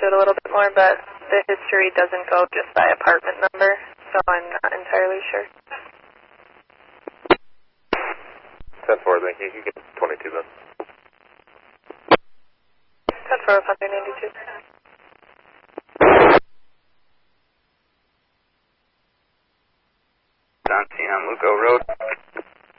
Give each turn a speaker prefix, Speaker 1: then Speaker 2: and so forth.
Speaker 1: it a little bit more, but the history doesn't go just by apartment number, so I'm not entirely sure.
Speaker 2: 10-4, thank you. You get 22 then.
Speaker 1: 10-4, 192.
Speaker 3: Don T on Luco Road.